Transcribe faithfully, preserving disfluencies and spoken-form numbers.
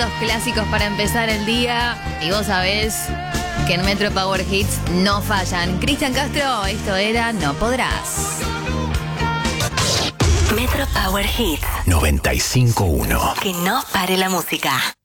los clásicos para empezar el día. Y vos sabés que en Metro Power Hits no fallan. Cristian Castro, esto era No Podrás. Metro Power Hits noventa y cinco punto uno. Que no pare la música.